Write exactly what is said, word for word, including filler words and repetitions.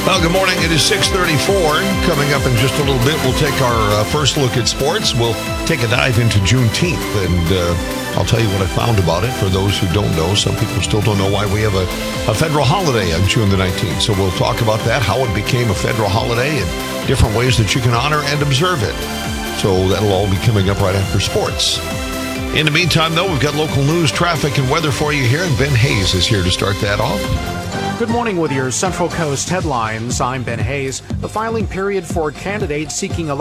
Well, good morning. It is six thirty-four. Coming up in just a little bit, we'll take our uh, first look at sports. We'll take a dive into Juneteenth, and uh, I'll tell you what I found about it. For those who don't know, some people still don't know why we have a, a federal holiday on June the nineteenth. So we'll talk about that, how it became a federal holiday, and different ways that you can honor and observe it. So that'll all be coming up right after sports. In the meantime, though, we've got local news, traffic, and weather for you here, and Ben Hayes is here to start that off. Good morning with your Central Coast headlines. I'm Ben Hayes. The filing period for candidates seeking election